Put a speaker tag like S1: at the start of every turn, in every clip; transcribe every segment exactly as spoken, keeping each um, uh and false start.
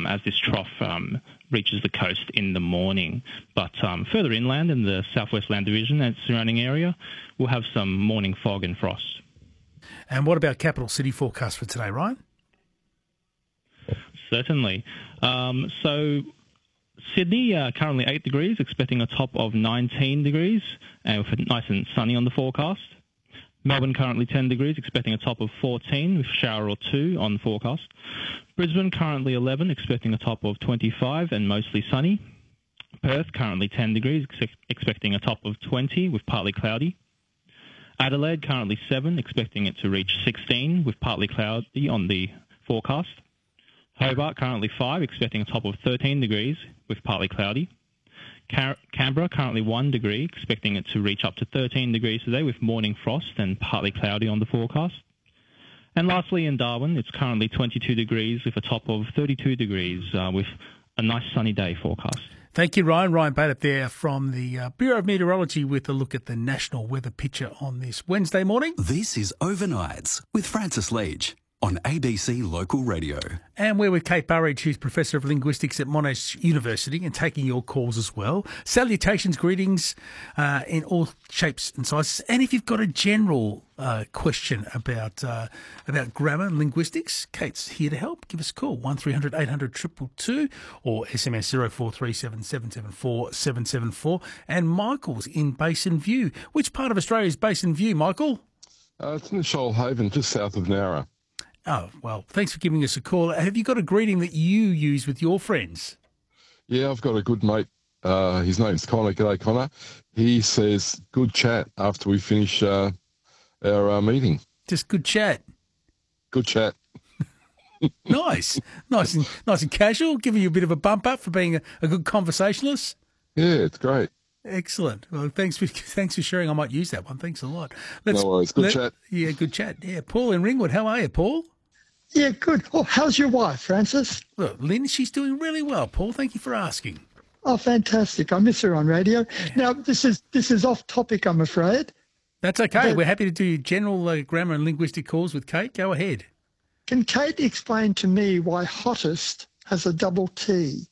S1: um, as this trough um, reaches the coast in the morning. But um, further inland in the Southwest Land Division and surrounding area, we'll have some morning fog and frost.
S2: And what about capital city forecast for today, Ryan?
S1: Certainly. Um, so Sydney, uh, currently eight degrees, expecting a top of nineteen degrees, and with nice and sunny on the forecast. Melbourne currently ten degrees, expecting a top of fourteen with a shower or two on the forecast. Brisbane currently eleven, expecting a top of twenty-five and mostly sunny. Perth currently ten degrees, ex- expecting a top of twenty with partly cloudy. Adelaide currently seven, expecting it to reach sixteen with partly cloudy on the forecast. Hobart currently five, expecting a top of thirteen degrees with partly cloudy. Car- Canberra currently one degree, expecting it to reach up to thirteen degrees today with morning frost and partly cloudy on the forecast. And lastly, in Darwin, it's currently twenty-two degrees with a top of thirty-two degrees uh, with a nice sunny day forecast.
S2: Thank you, Ryan. Ryan Bader there from the uh, Bureau of Meteorology with a look at the national weather picture on this Wednesday morning.
S3: This is Overnights with Francis Leach on A B C Local Radio.
S2: And we're with Kate Burridge, who's Professor of Linguistics at Monash University, and taking your calls as well. Salutations, greetings uh, in all shapes and sizes. And if you've got a general uh, question about uh, about grammar and linguistics, Kate's here to help. Give us a call, one three hundred eight hundred two two two or S M S zero four three seven seven seven four seven seven four. And Michael's in Basin View. Which part of Australia is Basin View, Michael?
S4: Uh, it's in Shoalhaven, just south of Nowra.
S2: Oh, well, thanks for giving us a call. Have you got a greeting that you use with your friends?
S4: Yeah, I've got a good mate. Uh, his name's Connor. G'day, Connor. He says, good chat after we finish uh, our uh, meeting.
S2: Just good chat.
S4: Good chat.
S2: Nice. Nice and nice and casual, giving you a bit of a bump up for being a, a good conversationalist.
S4: Yeah, it's great.
S2: Excellent. Well, thanks for thanks for sharing. I might use that one. Thanks a lot. Let's,
S4: no worries. Good
S2: let,
S4: chat.
S2: Yeah, good chat. Yeah, Paul in Ringwood. How are you, Paul?
S5: Yeah, good. Well, how's your wife, Francis?
S2: Well, Lynn, she's doing really well, Paul. Thank you for asking.
S5: Oh, fantastic. I miss her on radio. Yeah. Now, this is this is off topic, I'm afraid.
S2: That's okay.
S5: But
S2: we're happy to do general uh, grammar and linguistic calls with Kate. Go ahead.
S5: Can Kate explain to me why hottest has a double T?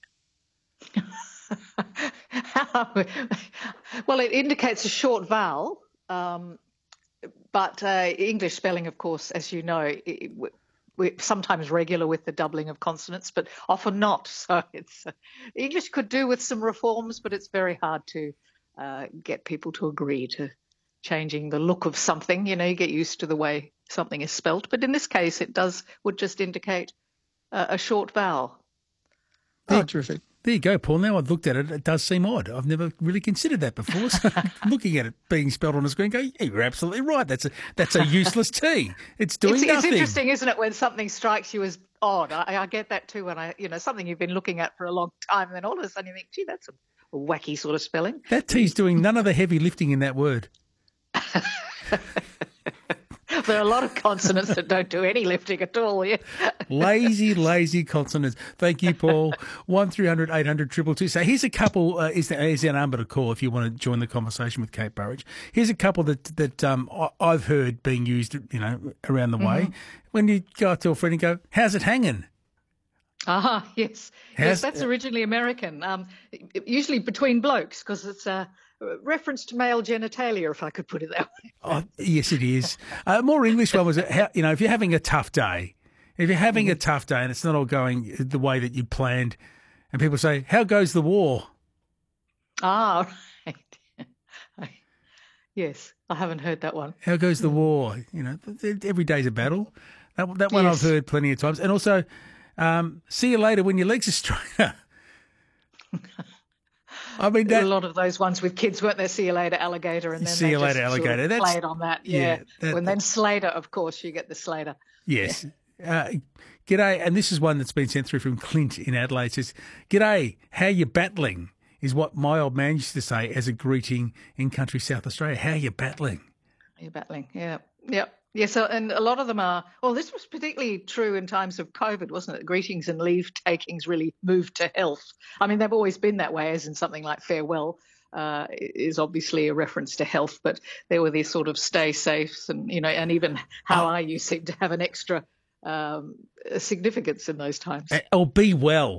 S6: Well, it indicates a short vowel, um, but uh, English spelling, of course, as you know, it, we're sometimes regular with the doubling of consonants, but often not. So it's uh, English could do with some reforms, but it's very hard to uh, get people to agree to changing the look of something. You know, you get used to the way something is spelt, but in this case, it does would just indicate uh, a short vowel.
S5: Oh, terrific.
S2: There you go, Paul. Now I've looked at it, it does seem odd. I've never really considered that before. So looking at it being spelled on the screen, go, yeah, you're absolutely right. That's a that's a useless T. It's doing
S6: it's,
S2: nothing.
S6: It's interesting, isn't it, when something strikes you as odd? I, I get that too when I, you know, something you've been looking at for a long time, and then all of a sudden you think, gee, that's a, a wacky sort of spelling.
S2: That T's doing none of the heavy lifting in that word.
S6: There are a lot of consonants that don't do any lifting at all. Yeah.
S2: Lazy, lazy consonants. Thank you, Paul. one three hundred eight hundred two two two. So here's a couple, uh, is, the, is our number to call if you want to join the conversation with Kate Burridge. Here's a couple that that um, I've heard being used, you know, around the mm-hmm. way. When you go up to a friend and go, how's it hanging?
S6: Ah, yes.
S2: How's,
S6: yes, that's originally American, um, usually between blokes, because it's a reference to male genitalia, if I could put it that way.
S2: Oh, yes, it is. Uh, more English one was, how, you know, if you're having a tough day, if you're having mm-hmm. a tough day and it's not all going the way that you planned, and people say, how goes the war?
S6: Ah, right. Yes, I haven't heard that one.
S2: How goes the war? You know, every day's a battle. That, that one yes. I've heard plenty of times. And also, um, see you later when your legs are straighter. I mean, that,
S6: a lot of those ones with kids, weren't there? See you later, alligator, and then
S2: see
S6: they
S2: you later,
S6: just
S2: alligator.
S6: Sort of
S2: That's
S6: played on that. Yeah,
S2: yeah that,
S6: and then Slater, of course, you get the Slater.
S2: Yes. Yeah. Uh, g'day, and this is one that's been sent through from Clint in Adelaide. It says, "G'day, how you battling?" is what my old man used to say as a greeting in country South Australia. How you battling?
S6: How you battling? Yeah, yeah. Yeah, so, and a lot of them are, well, this was particularly true in times of COVID, wasn't it? Greetings and leave takings really moved to health. I mean, they've always been that way, as in something like farewell uh, is obviously a reference to health, but there were these sort of stay safes and, you know, and even how are you seem to have an extra um, significance in those times.
S2: Or be well.